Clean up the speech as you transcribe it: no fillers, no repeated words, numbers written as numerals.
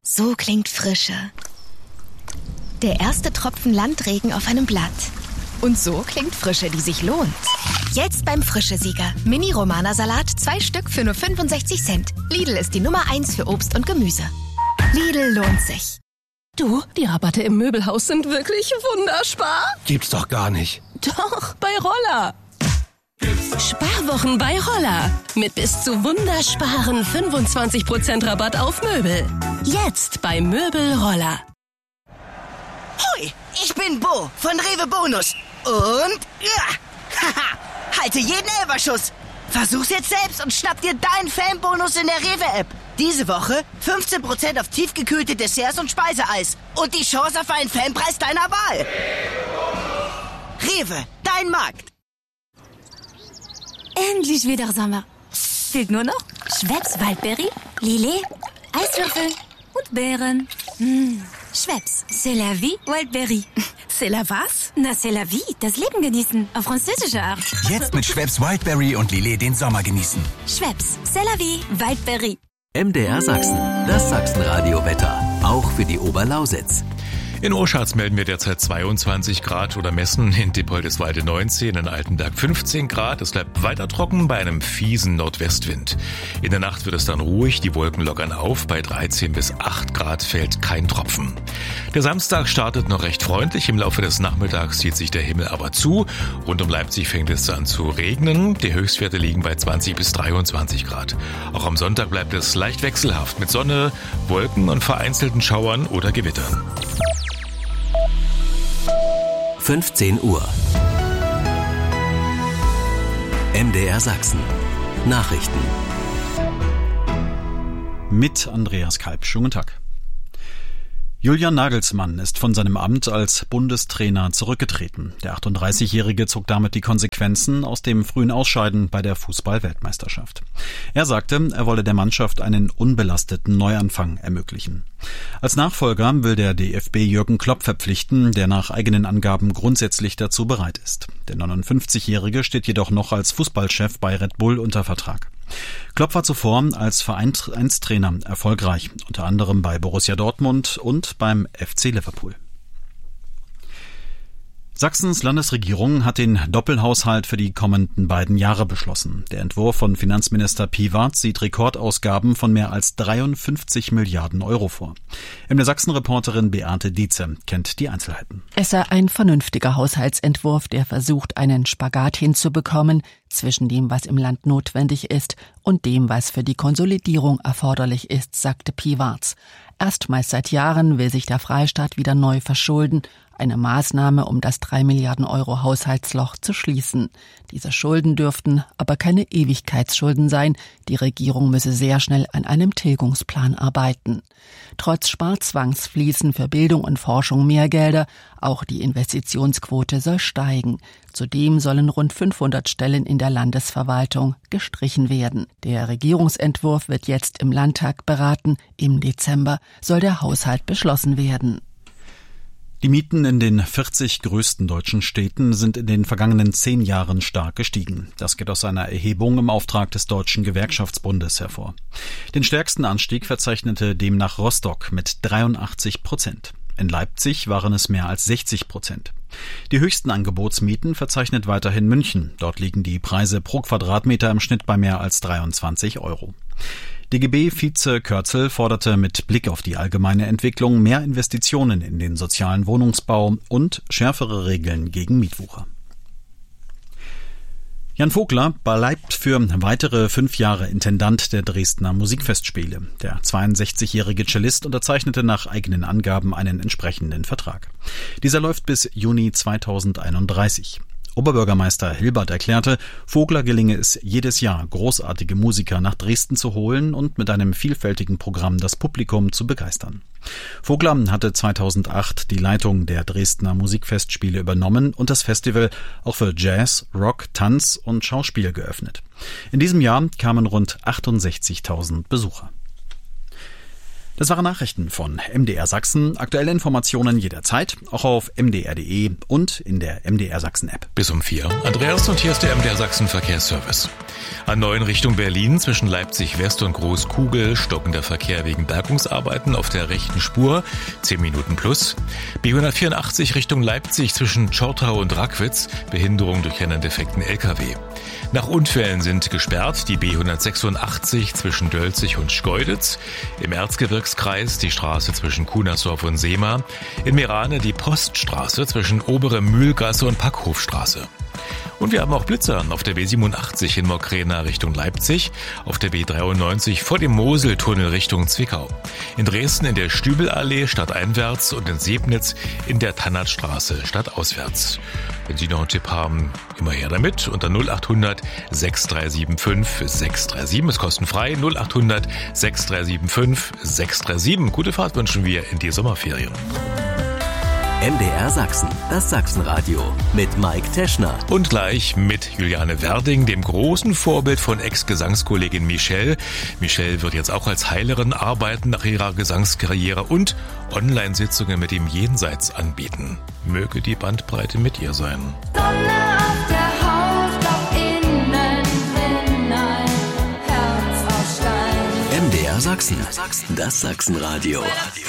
So klingt Frische. Der erste Tropfen Landregen auf einem Blatt. Und so klingt Frische, die sich lohnt. Jetzt beim Frische-Sieger. Mini-Romana-Salat, 2 Stück für nur 65 Cent. Lidl ist die Nummer 1 für Obst und Gemüse. Lidl lohnt sich. Du, die Rabatte im Möbelhaus sind wirklich wunderspar. Gibt's doch gar nicht. Doch, bei Roller. Sparwochen bei Roller. Mit bis zu wundersparen 25% Rabatt auf Möbel. Jetzt bei Möbel Roller. Hui, ich bin Bo von Rewe Bonus. Und haha, halte jeden Elferschuss. Versuch's jetzt selbst und schnapp dir deinen Fanbonus in der Rewe-App. Diese Woche 15% auf tiefgekühlte Desserts und Speiseeis. Und die Chance auf einen Fanpreis deiner Wahl. Rewe, dein Markt. Endlich wieder Sommer. Fehlt nur noch Schweppes Waldberry, Lillet, Eiswürfel und Beeren. Schweppes, c'est la vie, Waldberry. C'est la was? Na, c'est la vie, das Leben genießen, auf französische Art. Jetzt mit Schweppes Wildberry und Lillet den Sommer genießen. Schweppes, c'est la vie, Waldberry. MDR Sachsen, das Sachsenradio-Wetter, auch für die Oberlausitz. In Oschatz melden wir derzeit 22 Grad oder messen, in Dippoldiswalde 19, in Altenberg 15 Grad. Es bleibt weiter trocken bei einem fiesen Nordwestwind. In der Nacht wird es dann ruhig, die Wolken lockern auf. Bei 13 bis 8 Grad fällt kein Tropfen. Der Samstag startet noch recht freundlich. Im Laufe des Nachmittags zieht sich der Himmel aber zu. Rund um Leipzig fängt es an zu regnen. Die Höchstwerte liegen bei 20 bis 23 Grad. Auch am Sonntag bleibt es leicht wechselhaft mit Sonne, Wolken und vereinzelten Schauern oder Gewittern. 15 Uhr. MDR Sachsen. Nachrichten. Mit Andreas Kalb. Schönen guten Tag. Julian Nagelsmann ist von seinem Amt als Bundestrainer zurückgetreten. Der 38-Jährige zog damit die Konsequenzen aus dem frühen Ausscheiden bei der Fußball-Weltmeisterschaft. Er sagte, er wolle der Mannschaft einen unbelasteten Neuanfang ermöglichen. Als Nachfolger will der DFB Jürgen Klopp verpflichten, der nach eigenen Angaben grundsätzlich dazu bereit ist. Der 59-Jährige steht jedoch noch als Fußballchef bei Red Bull unter Vertrag. Klopp war zuvor als Vereinstrainer erfolgreich, unter anderem bei Borussia Dortmund und beim FC Liverpool. Sachsens Landesregierung hat den Doppelhaushalt für die kommenden beiden Jahre beschlossen. Der Entwurf von Finanzminister Piwarz sieht Rekordausgaben von mehr als 53 Milliarden Euro vor. MDR-Sachsen-Reporterin Beate Dietze kennt die Einzelheiten. Es sei ein vernünftiger Haushaltsentwurf, der versucht, einen Spagat hinzubekommen zwischen dem, was im Land notwendig ist, und dem, was für die Konsolidierung erforderlich ist, sagte Piwarz. Erstmals seit Jahren will sich der Freistaat wieder neu verschulden, eine Maßnahme, um das 3 Milliarden Euro Haushaltsloch zu schließen. Diese Schulden dürften aber keine Ewigkeitsschulden sein. Die Regierung müsse sehr schnell an einem Tilgungsplan arbeiten. Trotz Sparzwangs fließen für Bildung und Forschung mehr Gelder. Auch die Investitionsquote soll steigen. Zudem sollen rund 500 Stellen in der Landesverwaltung gestrichen werden. Der Regierungsentwurf wird jetzt im Landtag beraten. Im Dezember soll der Haushalt beschlossen werden. Die Mieten in den 40 größten deutschen Städten sind in den vergangenen 10 Jahren stark gestiegen. Das geht aus einer Erhebung im Auftrag des Deutschen Gewerkschaftsbundes hervor. Den stärksten Anstieg verzeichnete demnach Rostock mit 83%. In Leipzig waren es mehr als 60%. Die höchsten Angebotsmieten verzeichnet weiterhin München. Dort liegen die Preise pro Quadratmeter im Schnitt bei mehr als 23 Euro. DGB-Vize Kürzel forderte mit Blick auf die allgemeine Entwicklung mehr Investitionen in den sozialen Wohnungsbau und schärfere Regeln gegen Mietwucher. Jan Vogler bleibt für weitere 5 Jahre Intendant der Dresdner Musikfestspiele. Der 62-jährige Cellist unterzeichnete nach eigenen Angaben einen entsprechenden Vertrag. Dieser läuft bis Juni 2031. Oberbürgermeister Hilbert erklärte, Vogler gelinge es jedes Jahr, großartige Musiker nach Dresden zu holen und mit einem vielfältigen Programm das Publikum zu begeistern. Vogler hatte 2008 die Leitung der Dresdner Musikfestspiele übernommen und das Festival auch für Jazz, Rock, Tanz und Schauspiel geöffnet. In diesem Jahr kamen rund 68.000 Besucher. Das waren Nachrichten von MDR Sachsen. Aktuelle Informationen jederzeit, auch auf mdr.de und in der MDR Sachsen App. Bis um 4. Andreas, und hier ist der MDR Sachsen Verkehrsservice. A9 Richtung Berlin zwischen Leipzig West und Großkugel stockender Verkehr wegen Bergungsarbeiten auf der rechten Spur, 10 Minuten plus. B184 Richtung Leipzig zwischen Tschortau und Rackwitz, Behinderung durch einen defekten LKW. Nach Unfällen sind gesperrt die B186 zwischen Dölzig und Schkeuditz, im Erzgebirgskreis die Straße zwischen Kunersdorf und Seema, in Meerane die Poststraße zwischen Obere Mühlgasse und Packhofstraße. Und wir haben auch Blitzer auf der B87 in Mokrena Richtung Leipzig, auf der B93 vor dem Moseltunnel Richtung Zwickau, in Dresden in der Stübelallee stadteinwärts und in Sebnitz in der Tannatstraße stadtauswärts. Wenn Sie noch einen Tipp haben, immer her damit unter 0800 6375 637. Ist kostenfrei 0800 6375 637. Gute Fahrt wünschen wir in die Sommerferien. MDR Sachsen, das Sachsenradio mit Mike Teschner. Und gleich mit Juliane Werding, dem großen Vorbild von Ex-Gesangskollegin Michelle. Michelle wird jetzt auch als Heilerin arbeiten nach ihrer Gesangskarriere und Online-Sitzungen mit dem Jenseits anbieten. Möge die Bandbreite mit ihr sein. Sonne auf der Haut, doch innen drin ein Herz aus Stein. MDR Sachsen, das Sachsenradio.